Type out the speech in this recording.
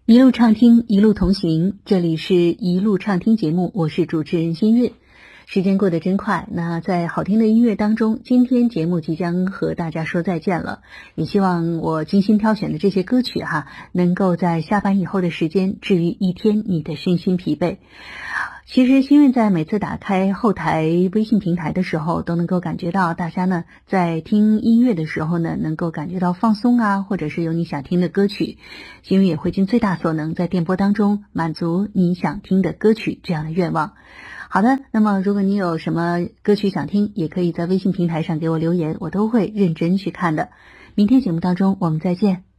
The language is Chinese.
一路畅听，一路同行，这里是一路畅听节目，我是主持人新月。时间过得真快，那在好听的音乐当中，今天节目即将和大家说再见了。也希望我精心挑选的这些歌曲能够在下班以后的时间治愈一天你的身心疲惫。其实新月在每次打开后台微信平台的时候，都能够感觉到大家呢在听音乐的时候呢，能够感觉到放松或者是有你想听的歌曲。新月也会尽最大所能在电波当中满足你想听的歌曲这样的愿望。好的，那么如果你有什么歌曲想听，也可以在微信平台上给我留言，我都会认真去看的。明天节目当中我们再见。